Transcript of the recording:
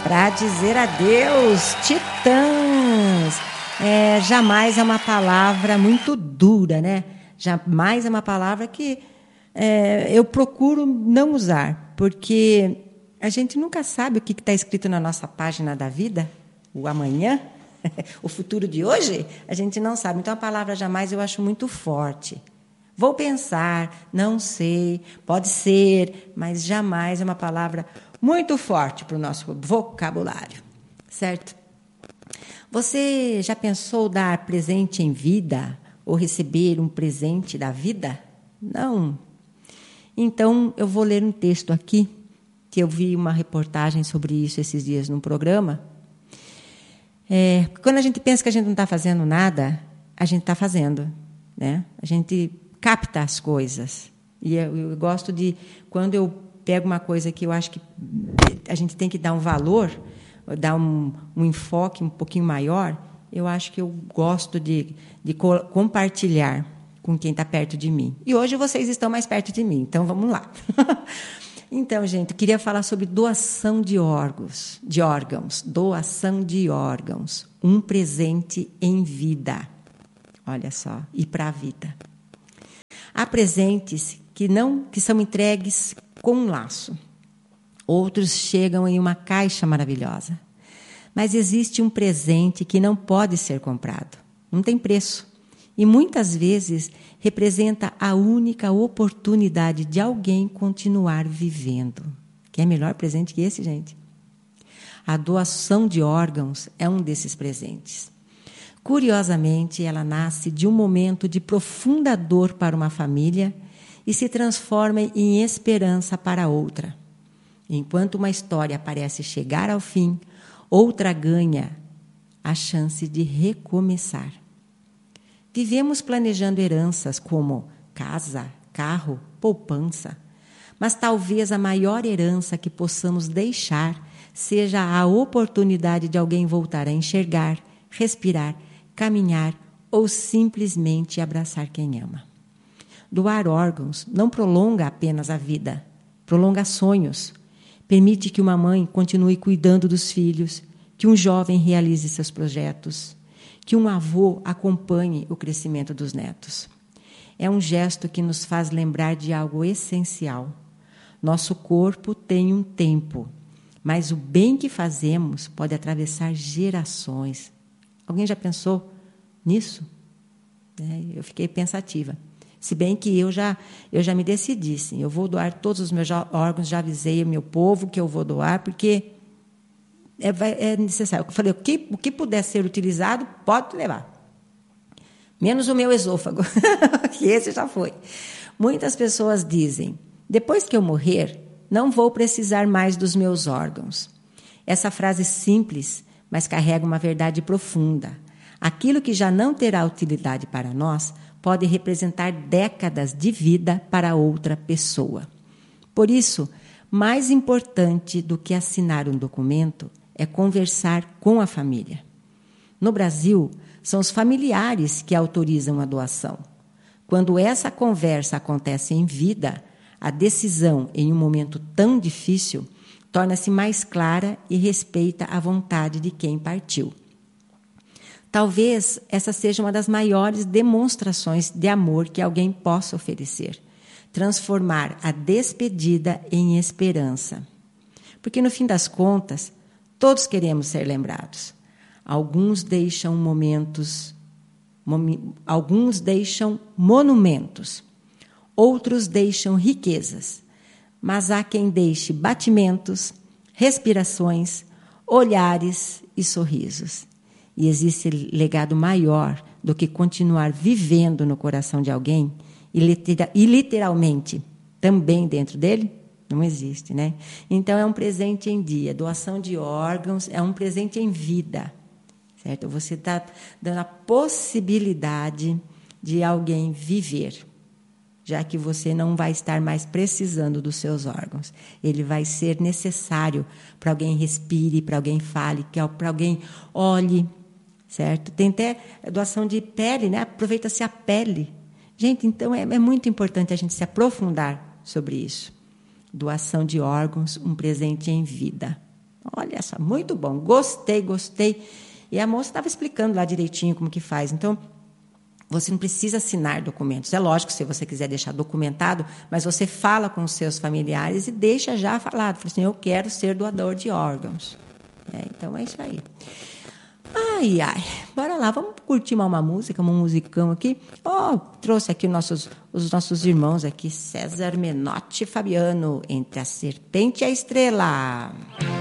Para dizer adeus, Titãs. Jamais é uma palavra muito dura, né? Jamais é uma palavra que eu procuro não usar, porque a gente nunca sabe o que está escrito na nossa página da vida, o amanhã, o futuro de hoje, a gente não sabe. Então, a palavra jamais eu acho muito forte. Vou pensar, não sei, pode ser, mas jamais é uma palavra muito forte para o nosso vocabulário, certo? Você já pensou dar presente em vida ou receber um presente da vida? Não. Então, eu vou ler um texto aqui, que eu vi uma reportagem sobre isso esses dias num programa. Quando a gente pensa que a gente não está fazendo nada, a gente está fazendo, né? A gente capta as coisas. E eu gosto de, quando eu pego uma coisa que eu acho que a gente tem que dar um valor, dar um enfoque um pouquinho maior, eu acho que eu gosto de compartilhar com quem está perto de mim. E hoje vocês estão mais perto de mim, então vamos lá. Então, gente, eu queria falar sobre doação de órgãos. Doação de órgãos. Um presente em vida. Olha só, e para a vida. Há presentes que são entregues com um laço. Outros chegam em uma caixa maravilhosa. Mas existe um presente que não pode ser comprado. Não tem preço. E muitas vezes representa a única oportunidade de alguém continuar vivendo. Quer melhor presente que esse, gente? A doação de órgãos é um desses presentes. Curiosamente, ela nasce de um momento de profunda dor para uma família e se transforma em esperança para outra. Enquanto uma história parece chegar ao fim, outra ganha a chance de recomeçar. Vivemos planejando heranças como casa, carro, poupança, mas talvez a maior herança que possamos deixar seja a oportunidade de alguém voltar a enxergar, respirar, caminhar ou simplesmente abraçar quem ama. Doar órgãos não prolonga apenas a vida, prolonga sonhos, permite que uma mãe continue cuidando dos filhos, que um jovem realize seus projetos, que um avô acompanhe o crescimento dos netos. É um gesto que nos faz lembrar de algo essencial. Nosso corpo tem um tempo, mas o bem que fazemos pode atravessar gerações. Alguém já pensou nisso? Eu fiquei pensativa. Se bem que eu já me decidi, sim, eu vou doar todos os meus órgãos, já avisei o meu povo que eu vou doar, porque é necessário. Eu falei, o que puder ser utilizado, pode levar. Menos o meu esôfago, que esse já foi. Muitas pessoas dizem, depois que eu morrer, não vou precisar mais dos meus órgãos. Essa frase simples, mas carrega uma verdade profunda. Aquilo que já não terá utilidade para nós pode representar décadas de vida para outra pessoa. Por isso, mais importante do que assinar um documento é conversar com a família. No Brasil, são os familiares que autorizam a doação. Quando essa conversa acontece em vida, a decisão em um momento tão difícil torna-se mais clara e respeita a vontade de quem partiu. Talvez essa seja uma das maiores demonstrações de amor que alguém possa oferecer. Transformar a despedida em esperança. Porque, no fim das contas, todos queremos ser lembrados. Alguns deixam monumentos. Outros deixam riquezas. Mas há quem deixe batimentos, respirações, olhares e sorrisos. E existe legado maior do que continuar vivendo no coração de alguém e literalmente também dentro dele? Não existe, né? Então, é um presente em dia. Doação de órgãos é um presente em vida, certo? Você está dando a possibilidade de alguém viver, já que você não vai estar mais precisando dos seus órgãos. Ele vai ser necessário para alguém respire, para alguém fale, para alguém olhe, certo? Tem até doação de pele, né? Aproveita-se a pele. Gente, então é muito importante a gente se aprofundar sobre isso. Doação de órgãos, um presente em vida. Olha só, muito bom. Gostei. E a moça estava explicando lá direitinho como que faz. Então, você não precisa assinar documentos. É lógico, se você quiser deixar documentado, mas você fala com os seus familiares e deixa já falado. Fala assim, eu quero ser doador de órgãos. Então, é isso aí. Ai. Bora lá, vamos curtir uma música, um musicão aqui. Trouxe aqui os nossos irmãos aqui, César Menotti e Fabiano, Entre a Serpente e a Estrela.